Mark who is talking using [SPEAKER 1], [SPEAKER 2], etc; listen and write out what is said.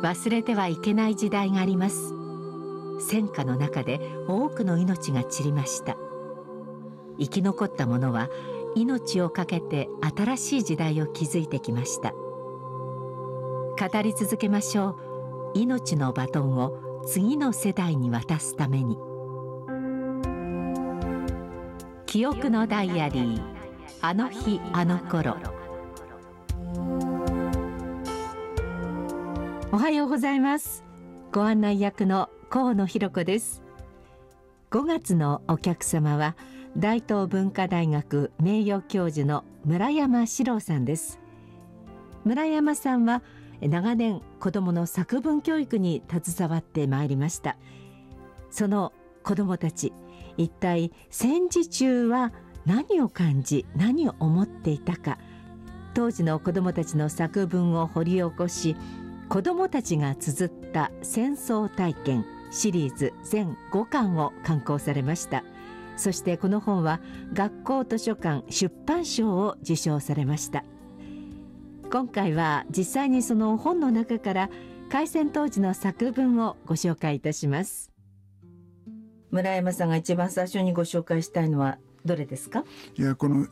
[SPEAKER 1] 忘れてはいけない時代があります。戦火の中で多くの命が散りました。生き残った者は命を懸けて新しい時代を築いてきました。語り続けましょう。命のバトンを次の世代に渡すために。記憶のダイアリー、あの日あの頃。おはようございます。ご案内役の河野弘子です。5月のお客様は大東文化大学名誉教授の村山史郎さんです。村山さんは長年子どもの作文教育に携わってまいりました。その子どもたち、一体戦時中は何を感じ何を思っていたか、当時の子どもたちの作文を掘り起こし、子どもたちが綴った戦争体験シリーズ全5巻を刊行されました。そしてこの本は学校図書館出版賞を受賞されました。今回は実際にその本の中から開戦当時の作文をご紹介いたします。村山さんが一番最初にご紹介したいのはどれですか？
[SPEAKER 2] いや、この